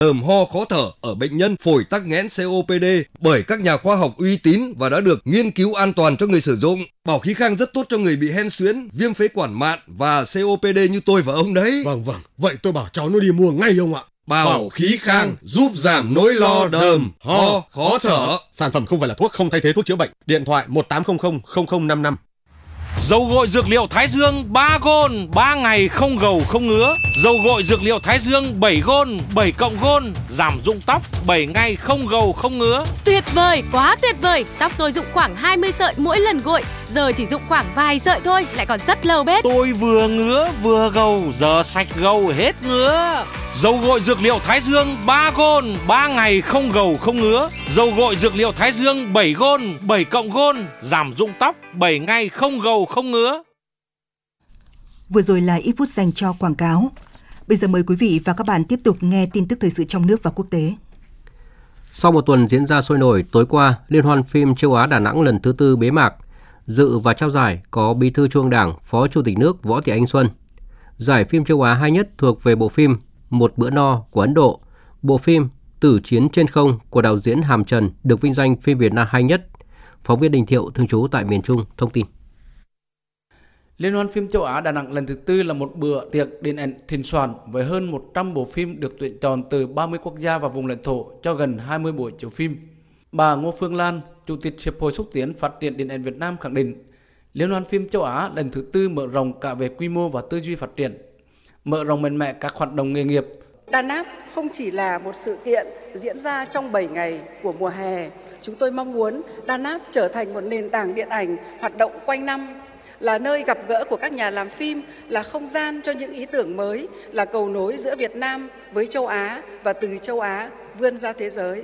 đờm ho khó thở ở bệnh nhân phổi tắc nghẽn COPD bởi các nhà khoa học uy tín và đã được nghiên cứu an toàn cho người sử dụng. Bảo khí khang rất tốt cho người bị hen suyễn, viêm phế quản mạn và COPD như tôi và ông đấy. Vâng, vậy tôi bảo cháu nó đi mua ngay ông ạ. Bảo khí khang giúp giảm nỗi lo đờm, ho, khó thở. Sản phẩm không phải là thuốc, không thay thế thuốc chữa bệnh. Điện thoại 1800 0055. Dầu gội dược liệu Thái Dương 3 gôn, 3 ngày không gầu không ngứa. Dầu gội dược liệu Thái Dương 7 gôn, 7 cộng gôn, giảm rụng tóc 7 ngày không gầu không ngứa. Tuyệt vời, quá tuyệt vời. Tóc tôi rụng khoảng 20 sợi mỗi lần gội, giờ chỉ rụng khoảng vài sợi thôi, lại còn rất lâu bết. Tôi vừa ngứa vừa gầu, giờ sạch gầu hết ngứa. Dầu gội dược liệu Thái Dương 3 gôn, 3 ngày không gầu không ngứa. Dầu gội dược liệu Thái Dương 7 gôn, 7 cộng gôn, giảm rụng tóc 7 ngày không gầu không ngứa. Vừa rồi là ít phút dành cho quảng cáo. Bây giờ mời quý vị và các bạn tiếp tục nghe tin tức thời sự trong nước và quốc tế. Sau một tuần diễn ra sôi nổi, tối qua, Liên hoan phim châu Á Đà Nẵng lần thứ 4 bế mạc. Dự và trao giải có Bí thư Trung ương Đảng, Phó Chủ tịch nước Võ Thị Ánh Xuân. Giải phim châu Á hay nhất thuộc về bộ phim Một bữa no của Ấn Độ, bộ phim Tử chiến trên không của đạo diễn Hàm Trần được vinh danh phim Việt Nam hay nhất. Phóng viên Đình Thiệu thường trú tại miền Trung thông tin. Liên hoan phim châu Á Đà Nẵng lần thứ 4 là một bữa tiệc điện ảnh thịnh soạn với hơn 100 bộ phim được tuyển chọn từ 30 quốc gia và vùng lãnh thổ cho gần 20 buổi chiếu phim. Bà Ngô Phương Lan, Chủ tịch Hiệp hội Xúc tiến Phát triển Điện ảnh Việt Nam khẳng định, Liên hoan phim châu Á lần thứ 4 mở rộng cả về quy mô và tư duy phát triển, mở rộng mạnh mẽ các hoạt động nghề nghiệp. Đà Nẵng không chỉ là một sự kiện diễn ra trong 7 ngày của mùa hè. Chúng tôi mong muốn Đà Nẵng trở thành một nền tảng điện ảnh hoạt động quanh năm, là nơi gặp gỡ của các nhà làm phim, là không gian cho những ý tưởng mới, là cầu nối giữa Việt Nam với châu Á và từ châu Á vươn ra thế giới.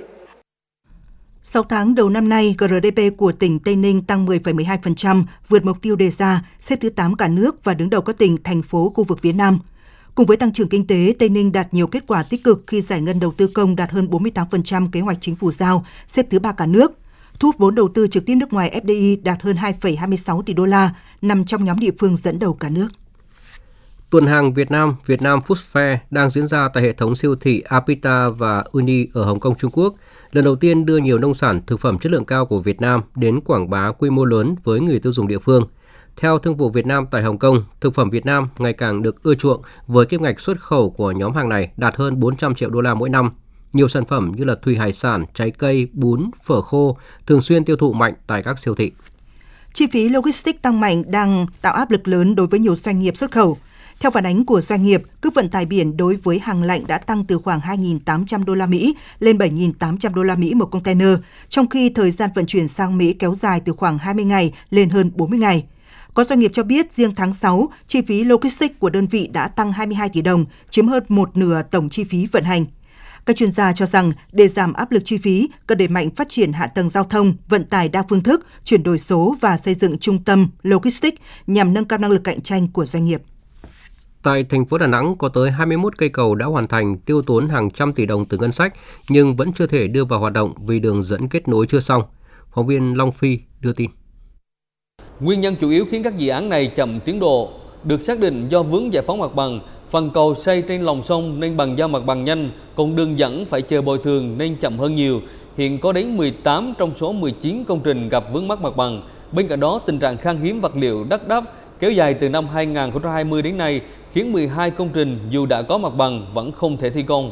6 tháng đầu năm nay, GDP của tỉnh Tây Ninh tăng 10,12%, vượt mục tiêu đề ra, xếp thứ 8 cả nước và đứng đầu các tỉnh, thành phố khu vực phía Nam. Cùng với tăng trưởng kinh tế, Tây Ninh đạt nhiều kết quả tích cực khi giải ngân đầu tư công đạt hơn 48% kế hoạch chính phủ giao, xếp thứ 3 cả nước. Thu hút vốn đầu tư trực tiếp nước ngoài FDI đạt hơn 2,26 tỷ đô la, nằm trong nhóm địa phương dẫn đầu cả nước. Tuần hàng Việt Nam Food Fair đang diễn ra tại hệ thống siêu thị Apita và Uni ở Hồng Kông, Trung Quốc, lần đầu tiên đưa nhiều nông sản thực phẩm chất lượng cao của Việt Nam đến quảng bá quy mô lớn với người tiêu dùng địa phương. Theo Thương vụ Việt Nam tại Hồng Kông, thực phẩm Việt Nam ngày càng được ưa chuộng với kim ngạch xuất khẩu của nhóm hàng này đạt hơn 400 triệu đô la mỗi năm. Nhiều sản phẩm như là thủy hải sản, trái cây, bún, phở khô thường xuyên tiêu thụ mạnh tại các siêu thị. Chi phí logistics tăng mạnh đang tạo áp lực lớn đối với nhiều doanh nghiệp xuất khẩu. Theo phản ánh của doanh nghiệp, cước vận tải biển đối với hàng lạnh đã tăng từ khoảng 2.800 đô la Mỹ lên 7.800 đô la Mỹ một container, trong khi thời gian vận chuyển sang Mỹ kéo dài từ khoảng 20 ngày lên hơn 40 ngày. Có doanh nghiệp cho biết riêng tháng 6, chi phí logistics của đơn vị đã tăng 22 tỷ đồng, chiếm hơn một nửa tổng chi phí vận hành. Các chuyên gia cho rằng để giảm áp lực chi phí, cần đẩy mạnh phát triển hạ tầng giao thông, vận tải đa phương thức, chuyển đổi số và xây dựng trung tâm logistics nhằm nâng cao năng lực cạnh tranh của doanh nghiệp. Tại thành phố Đà Nẵng có tới 21 cây cầu đã hoàn thành, tiêu tốn hàng trăm tỷ đồng từ ngân sách nhưng vẫn chưa thể đưa vào hoạt động vì đường dẫn kết nối chưa xong. Phóng viên Long Phi đưa tin. Nguyên nhân chủ yếu khiến các dự án này chậm tiến độ được xác định do vướng giải phóng mặt bằng, phần cầu xây trên lòng sông nên bàn giao mặt bằng nhanh, còn đường dẫn phải chờ bồi thường nên chậm hơn nhiều. Hiện có đến 18 trong số 19 công trình gặp vướng mắc mặt bằng. Bên cạnh đó, tình trạng khan hiếm vật liệu đắt đắp kéo dài từ năm 2020 đến nay khiến 12 công trình dù đã có mặt bằng vẫn không thể thi công.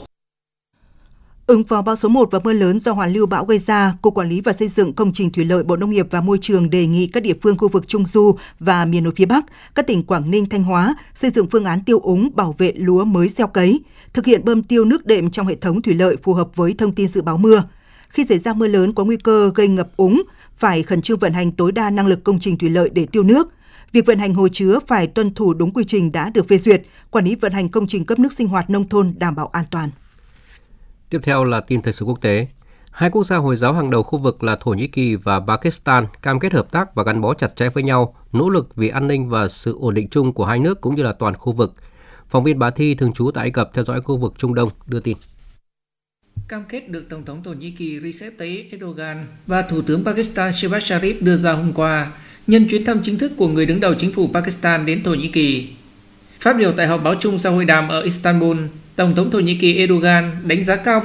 Ứng phó bão số 1 và mưa lớn do hoàn lưu bão gây ra, Cục Quản lý và Xây dựng Công trình Thủy lợi Bộ Nông nghiệp và Môi trường đề nghị các địa phương khu vực Trung Du và miền núi phía Bắc, các tỉnh Quảng Ninh, Thanh Hóa xây dựng phương án tiêu úng bảo vệ lúa mới gieo cấy, thực hiện bơm tiêu nước đệm trong hệ thống thủy lợi phù hợp với thông tin dự báo mưa. Khi xảy ra mưa lớn có nguy cơ gây ngập úng, phải khẩn trương vận hành tối đa năng lực công trình thủy lợi để tiêu nước. Việc vận hành hồ chứa phải tuân thủ đúng quy trình đã được phê duyệt, quản lý vận hành công trình cấp nước sinh hoạt nông thôn đảm bảo an toàn. Tiếp theo là tin thời sự quốc tế. Hai quốc gia Hồi giáo hàng đầu khu vực là Thổ Nhĩ Kỳ và Pakistan cam kết hợp tác và gắn bó chặt chẽ với nhau, nỗ lực vì an ninh và sự ổn định chung của hai nước cũng như là toàn khu vực. Phóng viên Bá Thi thường trú tại Ai Cập theo dõi khu vực Trung Đông đưa tin. Cam kết được Tổng thống Thổ Nhĩ Kỳ Recep Tayyip Erdogan và Thủ tướng Pakistan Shehbaz Sharif đưa ra hôm qua nhân chuyến thăm chính thức của người đứng đầu chính phủ Pakistan đến Thổ Nhĩ Kỳ. Phát biểu tại họp báo chung sau hội đàm ở Istanbul, Tổng thống Thổ Nhĩ Kỳ Erdogan đánh giá cao